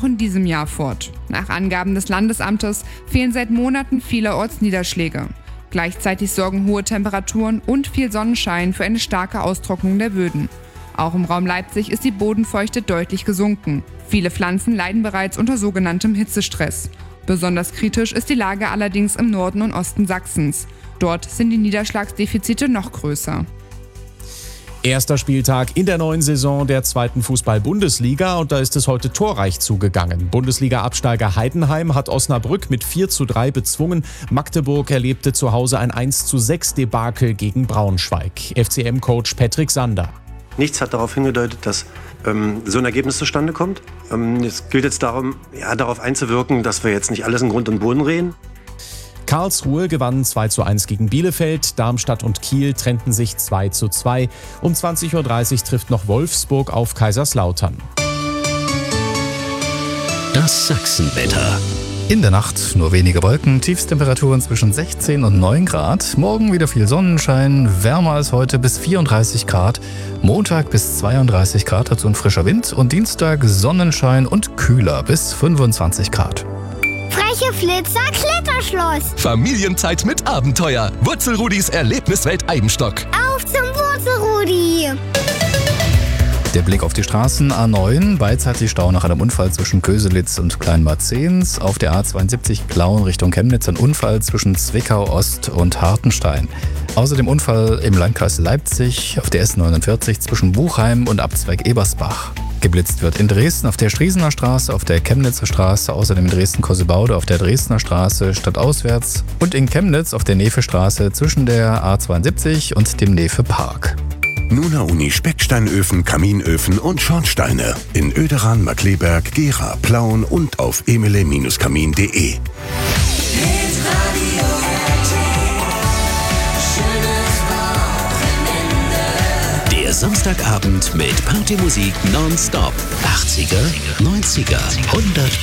auch in diesem Jahr fort. Nach Angaben des Landesamtes fehlen seit Monaten vielerorts Niederschläge. Gleichzeitig sorgen hohe Temperaturen und viel Sonnenschein für eine starke Austrocknung der Böden. Auch im Raum Leipzig ist die Bodenfeuchte deutlich gesunken. Viele Pflanzen leiden bereits unter sogenanntem Hitzestress. Besonders kritisch ist die Lage allerdings im Norden und Osten Sachsens. Dort sind die Niederschlagsdefizite noch größer. Erster Spieltag in der neuen Saison der 2. Fußball-Bundesliga und da ist es heute torreich zugegangen. Bundesliga-Absteiger Heidenheim hat Osnabrück mit 4:3 bezwungen. Magdeburg erlebte zu Hause ein 1:6 Debakel gegen Braunschweig. FCM-Coach Patrick Sander. Nichts hat darauf hingedeutet, dass so ein Ergebnis zustande kommt. Es gilt jetzt darum, darauf einzuwirken, dass wir jetzt nicht alles in Grund und Boden reden. Karlsruhe gewann 2:1 gegen Bielefeld, Darmstadt und Kiel trennten sich 2:2. Um 20:30 Uhr trifft noch Wolfsburg auf Kaiserslautern. Das Sachsenwetter. In der Nacht nur wenige Wolken, Tiefstemperaturen zwischen 16 und 9 Grad. Morgen wieder viel Sonnenschein, wärmer als heute bis 34 Grad. Montag bis 32 Grad, dazu ein frischer Wind. Und Dienstag Sonnenschein und kühler bis 25 Grad. Freche Flitzer Kletterschloss. Familienzeit mit Abenteuer. Wurzelrudis Erlebniswelt Eibenstock. Auf zum Wurzelrudi. Der Blick auf die Straßen: A9, beidseitig Stau nach einem Unfall zwischen Köselitz und Kleinmarzens. Auf der A72 Plauen Richtung Chemnitz ein Unfall zwischen Zwickau Ost und Hartenstein. Außerdem Unfall im Landkreis Leipzig auf der S49 zwischen Buchheim und Abzweig Ebersbach. Geblitzt wird in Dresden auf der Striesener Straße, auf der Chemnitzer Straße, außerdem in Dresden-Kossebaude auf der Dresdner Straße stadtauswärts und in Chemnitz auf der Nefe-Straße zwischen der A72 und dem Nefe-Park. Nuna Uni Specksteinöfen, Kaminöfen und Schornsteine in Oederan, Markkleeberg, Gera, Plauen und auf emele-kamin.de. Der Samstagabend mit Partymusik nonstop. 80er, 90er, 100